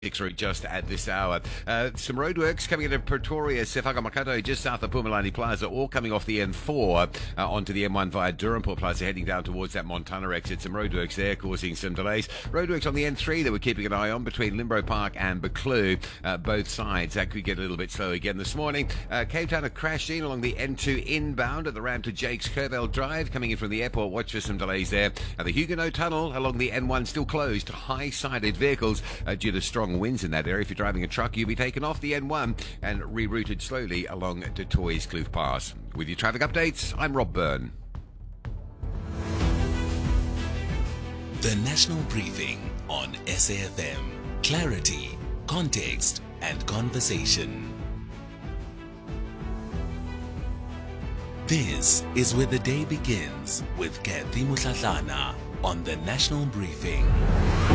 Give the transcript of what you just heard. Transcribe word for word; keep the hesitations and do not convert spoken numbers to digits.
Route just at this hour. Uh, some roadworks coming into Pretoria, Sefaka just south of Pumalani Plaza, all coming off the N four uh, onto the M one via Durham Plaza, heading down towards that Montana exit. Some roadworks there causing some delays. Roadworks on the N three that we're keeping an eye on between Limbo Park and Buccleuch, uh, both sides. That could get a little bit slow again this morning. Uh, Cape Town have crashed in along the N two inbound at the ramp to Jake's Curvell Drive. Coming in from the airport, watch for some delays there. And the Huguenot Tunnel along the N one still closed to high-sided vehicles uh, due to strong winds in that area. If you're driving a truck, you'll be taken off the N one and rerouted slowly along to Toys Kloof Pass. With your traffic updates, I'm Rob Byrne. The National Briefing on S A F M. Clarity, context, and conversation. This is where the day begins with Kathy Mutlatlana on the National Briefing.